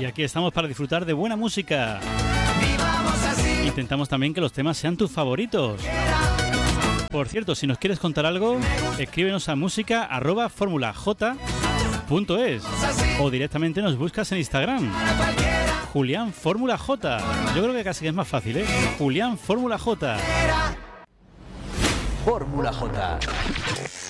Y aquí estamos para disfrutar de buena música. Intentamos también que los temas sean tus favoritos. Por cierto, si nos quieres contar algo, escríbenos a música@formulaj.es o directamente nos buscas en Instagram. Julián Fórmula J. Yo creo que casi es más fácil, ¿eh? Julián Fórmula J. Fórmula J.